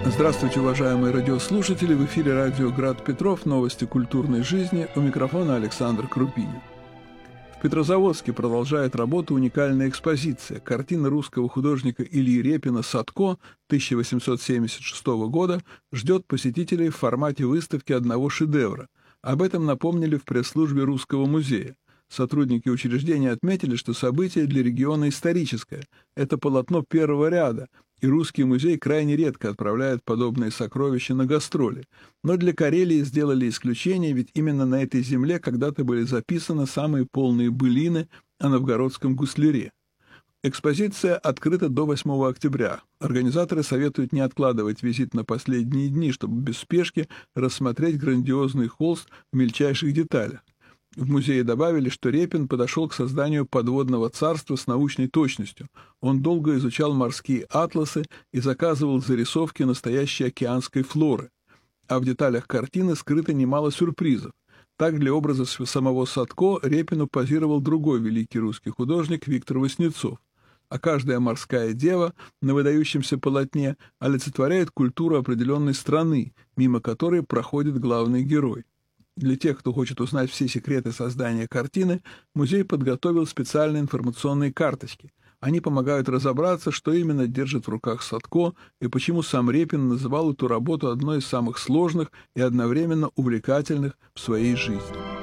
Здравствуйте, уважаемые радиослушатели! В эфире радио «Град Петров», новости культурной жизни. У микрофона Александр Крупинин. В Петрозаводске продолжает работу уникальная экспозиция. Картина русского художника Ильи Репина «Садко» 1876 года ждет посетителей в формате выставки одного шедевра. Об этом напомнили в пресс-службе Русского музея. Сотрудники учреждения отметили, что событие для региона историческое. Это полотно первого ряда, и Русский музей крайне редко отправляет подобные сокровища на гастроли. Но для Карелии сделали исключение, ведь именно на этой земле когда-то были записаны самые полные былины о новгородском гусляре. Экспозиция открыта до 8 октября. Организаторы советуют не откладывать визит на последние дни, чтобы без спешки рассмотреть грандиозный холст в мельчайших деталях. В музее добавили, что Репин подошел к созданию подводного царства с научной точностью. Он долго изучал морские атласы и заказывал зарисовки настоящей океанской флоры. А в деталях картины скрыто немало сюрпризов. Так для образа самого Садко Репину позировал другой великий русский художник Виктор Васнецов. А каждая морская дева на выдающемся полотне олицетворяет культуру определенной страны, мимо которой проходит главный герой. Для тех, кто хочет узнать все секреты создания картины, музей подготовил специальные информационные карточки. Они помогают разобраться, что именно держит в руках Садко и почему сам Репин называл эту работу одной из самых сложных и одновременно увлекательных в своей жизни.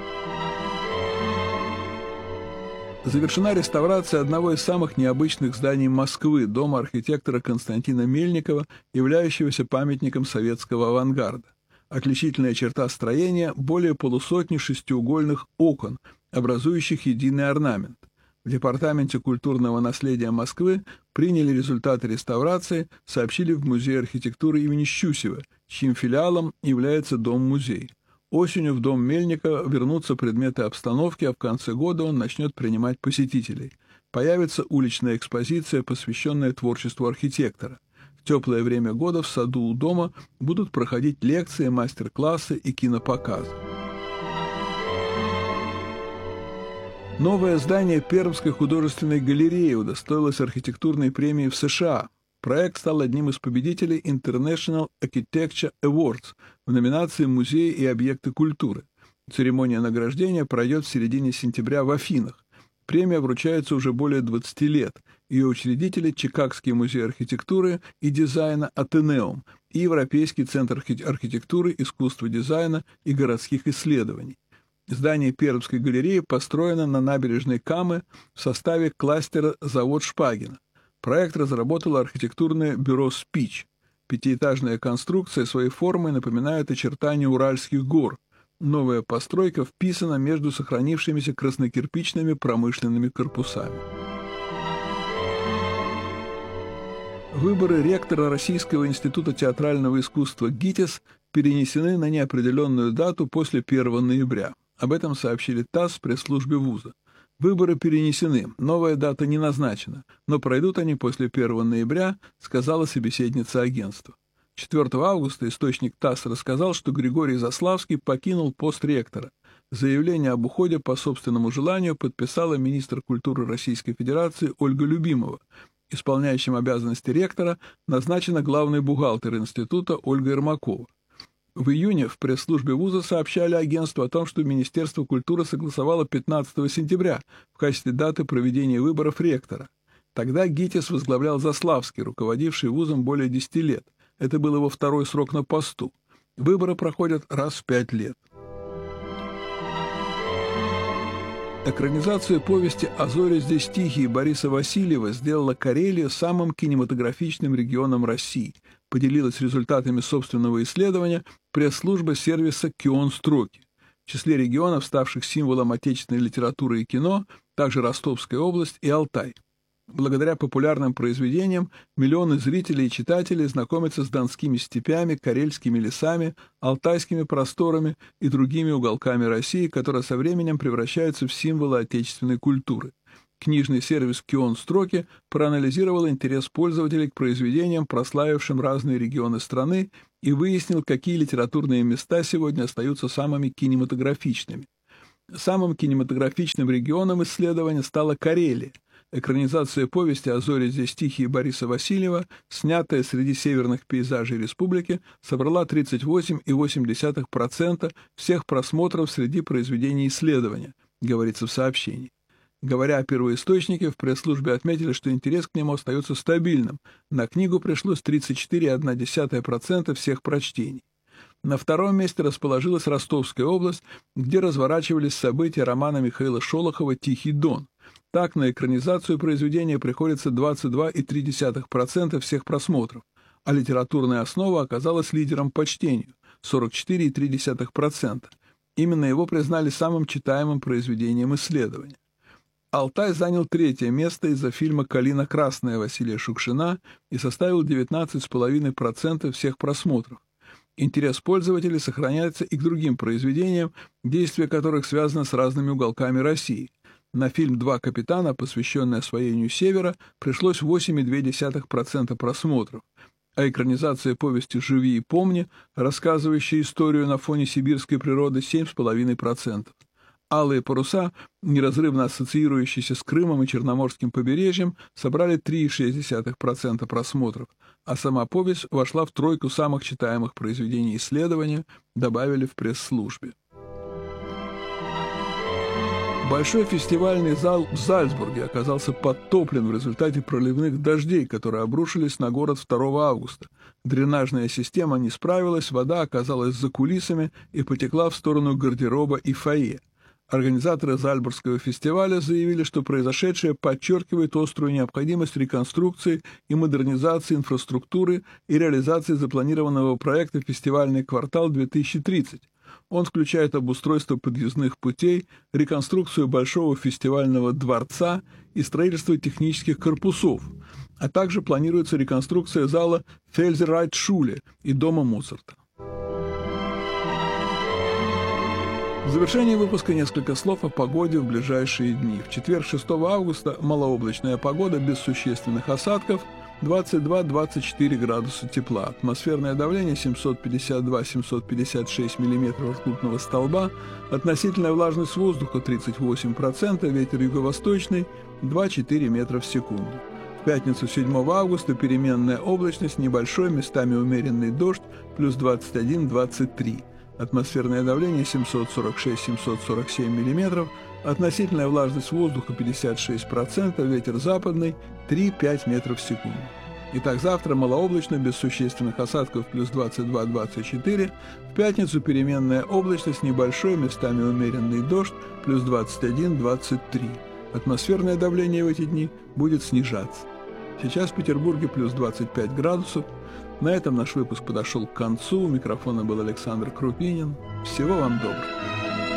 Завершена реставрация одного из самых необычных зданий Москвы, дома архитектора Константина Мельникова, являющегося памятником советского авангарда. Отличительная черта строения – более полусотни шестиугольных окон, образующих единый орнамент. В Департаменте культурного наследия Москвы приняли результаты реставрации, сообщили в Музее архитектуры имени Щусева, чьим филиалом является Дом-музей. Осенью в Дом Мельникова вернутся предметы обстановки, а в конце года он начнет принимать посетителей. Появится уличная экспозиция, посвященная творчеству архитектора. В теплое время года в саду у дома будут проходить лекции, мастер-классы и кинопоказы. Новое здание Пермской художественной галереи удостоилось архитектурной премии в США. Проект стал одним из победителей International Architecture Awards в номинации «Музеи и объекты культуры». Церемония награждения пройдет в середине сентября в Афинах. Премия вручается уже более 20 лет. Ее учредители – Чикагский музей архитектуры и дизайна «Атенеум» и Европейский центр архитектуры, искусства, дизайна и городских исследований. Здание Пермской галереи построено на набережной Камы в составе кластера «Завод Шпагина». Проект разработало архитектурное бюро «Спич». Пятиэтажная конструкция своей формой напоминает очертания Уральских гор. Новая постройка вписана между сохранившимися краснокирпичными промышленными корпусами. Выборы ректора Российского института театрального искусства ГИТИС перенесены на неопределенную дату после 1 ноября. Об этом сообщили ТАСС в пресс-службе вуза. Выборы перенесены, новая дата не назначена, но пройдут они после 1 ноября, сказала собеседница агентства. 4 августа источник ТАСС рассказал, что Григорий Заславский покинул пост ректора. Заявление об уходе по собственному желанию подписала министр культуры Российской Федерации Ольга Любимова. Исполняющим обязанности ректора назначена главный бухгалтер института Ольга Ермакова. В июне в пресс-службе вуза сообщали агентству о том, что Министерство культуры согласовало 15 сентября в качестве даты проведения выборов ректора. Тогда ГИТИС возглавлял Заславский, руководивший вузом более 10 лет. Это был его второй срок на посту. Выборы проходят раз в 5 лет. Экранизацию повести «А зори здесь тихие» Бориса Васильева сделала Карелия самым кинематографичным регионом России. Поделилась результатами собственного исследования пресс-служба сервиса «Кион Строки». В числе регионов, ставших символом отечественной литературы и кино, также Ростовская область и Алтай. Благодаря популярным произведениям миллионы зрителей и читателей знакомятся с донскими степями, карельскими лесами, алтайскими просторами и другими уголками России, которые со временем превращаются в символы отечественной культуры. Книжный сервис «Кион Строки» проанализировал интерес пользователей к произведениям, прославившим разные регионы страны, и выяснил, какие литературные места сегодня остаются самыми кинематографичными. Самым кинематографичным регионом исследования стала Карелия. Экранизация повести «А зори здесь тихие» Бориса Васильева, снятая среди северных пейзажей республики, собрала 38,8% всех просмотров среди произведений исследования, говорится в сообщении. Говоря о первоисточнике, в пресс-службе отметили, что интерес к нему остается стабильным. На книгу пришлось 34,1% всех прочтений. На втором месте расположилась Ростовская область, где разворачивались события романа Михаила Шолохова «Тихий Дон». Так, на экранизацию произведения приходится 22,3% всех просмотров, а литературная основа оказалась лидером по чтению – 44,3%. Именно его признали самым читаемым произведением исследования. Алтай занял третье место из-за фильма «Калина красная» Василия Шукшина и составил 19,5% всех просмотров. Интерес пользователей сохраняется и к другим произведениям, действие которых связано с разными уголками России. На фильм «Два капитана», посвященный освоению Севера, пришлось 8,2% просмотров, а экранизация повести «Живи и помни», рассказывающая историю на фоне сибирской природы, 7,5%. «Алые паруса», неразрывно ассоциирующиеся с Крымом и Черноморским побережьем, собрали 3,6% просмотров, а сама повесть вошла в тройку самых читаемых произведений исследования, добавили в пресс-службе. Большой фестивальный зал в Зальцбурге оказался подтоплен в результате проливных дождей, которые обрушились на город 2 августа. Дренажная система не справилась, вода оказалась за кулисами и потекла в сторону гардероба и фойе. Организаторы Зальцбургского фестиваля заявили, что произошедшее подчеркивает острую необходимость реконструкции и модернизации инфраструктуры и реализации запланированного проекта «Фестивальный квартал-2030». Он включает обустройство подъездных путей, реконструкцию Большого фестивального дворца и строительство технических корпусов, а также планируется реконструкция зала Фельзеррайт-Шуле и дома Моцарта. В завершении выпуска несколько слов о погоде в ближайшие дни. В четверг, 6 августа, малооблачная погода без существенных осадков, 22-24 градуса тепла. Атмосферное давление 752-756 мм ртутного столба, относительная влажность воздуха 38%, ветер юго-восточный 2-4 метра в секунду. В пятницу, 7 августа, переменная облачность, небольшой, местами умеренный дождь, плюс 21-23. Атмосферное давление 746-747 мм, относительная влажность воздуха 56%, ветер западный 3-5 метров в секунду. Итак, завтра малооблачно, без существенных осадков, плюс 22-24. В пятницу переменная облачность, небольшой, местами умеренный дождь, плюс 21-23. Атмосферное давление в эти дни будет снижаться. Сейчас в Петербурге плюс 25 градусов. На этом наш выпуск подошел к концу. У микрофона был Александр Крупинин. Всего вам доброго.